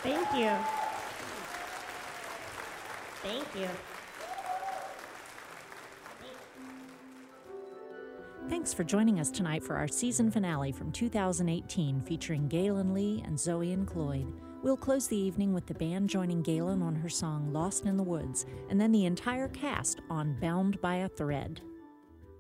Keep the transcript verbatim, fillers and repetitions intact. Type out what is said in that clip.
Thank you. Thank you. Thanks for joining us tonight for our season finale from two thousand eighteen featuring Galen Lee and Zoe and Cloyd. We'll close the evening with the band joining Galen on her song Lost in the Woods, and then the entire cast on Bound by a Thread.